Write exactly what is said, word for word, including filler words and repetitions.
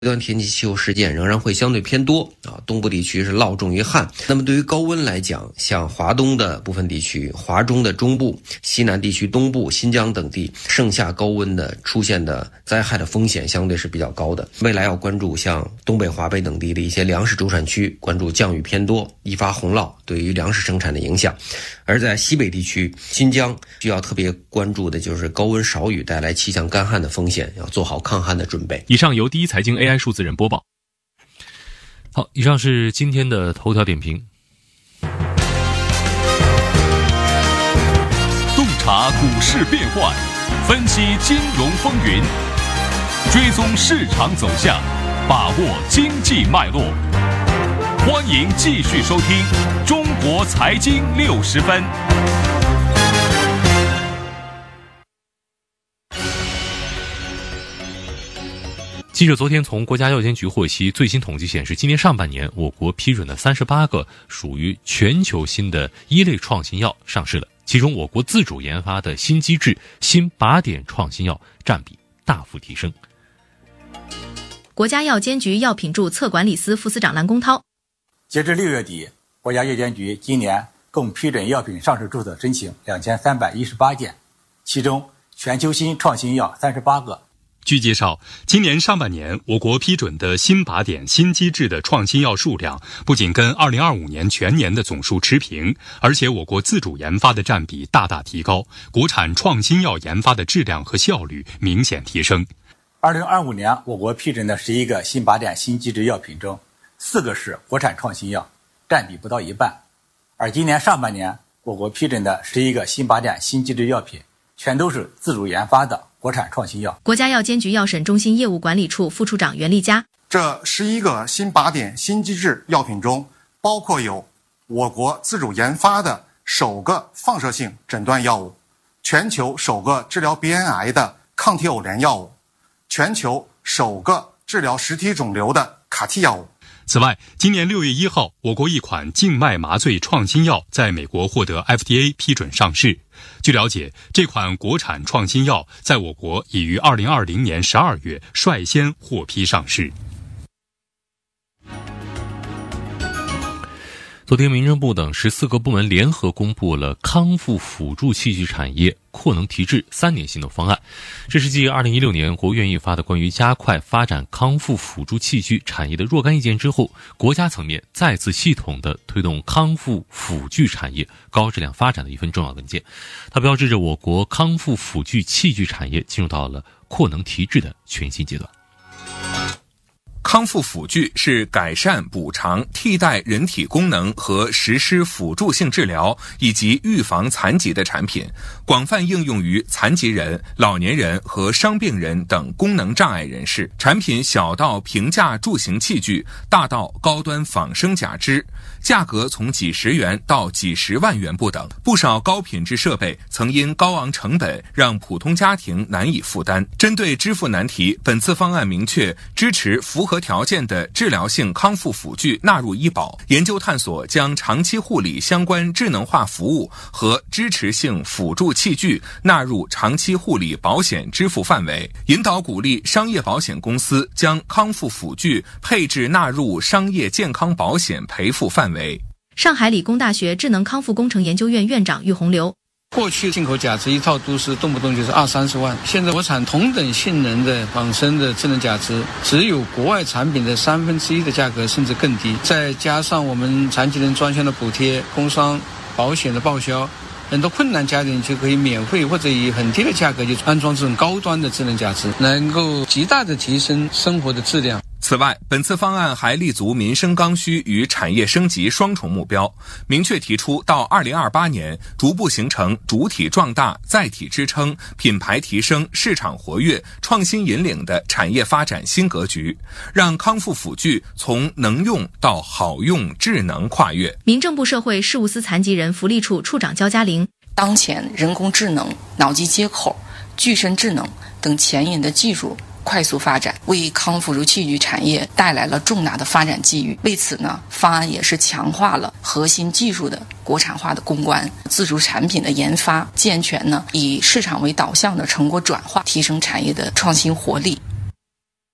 极端天气气候事件仍然会相对偏多啊，东部地区是涝重于旱。那么对于高温来讲，像华东的部分地区、华中的中部、西南地区东部、新疆等地，盛夏高温的出现的灾害的风险相对是比较高的。未来要关注像东北、华北等地的一些粮食主产区，关注降雨偏多、易发洪涝对于粮食生产的影响。而在西北地区，新疆需要特别关注的就是高温少雨带来气象干旱的风险，要做好抗旱的准备。 以上由第一财经 A I 数字人播报。好，以上是今天的头条点评。 洞察股市变幻，分析金融风云，追踪市场走向，把握经济脉络。欢迎继续收听《中国财经六十分》。 记者昨天从国家药监局获悉，最新统计显示，今年上半年我国批准的三十八个属于全球新的一类创新药上市了，其中我国自主研发的新机制、新靶点创新药占比大幅提升。 国家药监局药品注册管理司副司长蓝公涛， 截至六月底，国家药监局今年共批准药品上市注册申请两千三百一十八件，其中全球新创新药三十八个。 据介绍，今年上半年我国批准的新靶点新机制的创新药数量不仅跟二零二五年全年的总数持平，而且我国自主研发的占比大大提高，国产创新药研发的质量和效率明显提升。 二零二五年我国批准的十一个新靶点新机制药品中，四个是国产创新药，占比不到一半。而今年上半年我国批准的十一个新靶点新机制药品，全都是自主研发的国产创新药。 国家药监局药审中心业务管理处副处长袁丽佳， 这十一个新靶点新机制药品中，包括有我国自主研发的首个放射性诊断药物，全球首个治疗鼻咽癌的抗体偶联药物，全球首个治疗实体肿瘤的卡替药物。 此外，今年六月一号，我国一款静脉麻醉创新药在美国获得 F D A 批准上市。据了解，这款国产创新药在我国已于二零二零年十二月率先获批上市。 昨天，民政部等十四个部门联合公布了康复辅助器具产业扩能提质三年行动方案。这是继二零一六年国务院印发的关于加快发展康复辅助器具产业的若干意见之后，国家层面再次系统地推动康复辅具产业高质量发展的一份重要文件。它标志着我国康复辅具器具产业进入到了扩能提质的全新阶段。 康复辅具是改善、补偿、替代人体功能和实施辅助性治疗以及预防残疾的产品，广泛应用于残疾人、老年人和伤病人等功能障碍人士。产品小到平价助行器具，大到高端仿生假肢，价格从几十元到几十万元不等。不少高品质设备曾因高昂成本让普通家庭难以负担。针对支付难题，本次方案明确支持符合条件的治疗性康复辅具纳入医保，研究探索将长期护理相关智能化服务和支持性辅助器具纳入长期护理保险支付范围，引导鼓励商业保险公司将康复辅具配置纳入商业健康保险赔付范围。 上海理工大学智能康复工程研究院院长郁洪流， 过去进口假肢一套都是动不动就是二三十万，现在国产同等性能的仿生的智能假肢，只有国外产品的三分之一的价格，甚至更低。再加上我们残疾人专项的补贴、工伤保险的报销，很多困难家庭就可以免费或者以很低的价格就安装这种高端的智能假肢，能够极大的提升生活的质量。 此外，本次方案还立足民生刚需与产业升级双重目标，明确提出到二零二八年逐步形成主体壮大、载体支撑、品牌提升、市场活跃、创新引领的产业发展新格局，让康复辅具从能用到好用、智能跨越。 民政部社会事务司残疾人福利处处长焦嘉玲， 当前人工智能、脑机接口、具身智能等前沿的技术快速发展，为康复辅助器具产业带来了重大的发展机遇。为此呢，方案也是强化了核心技术的国产化的攻关，自主产品的研发，健全呢以市场为导向的成果转化，提升产业的创新活力。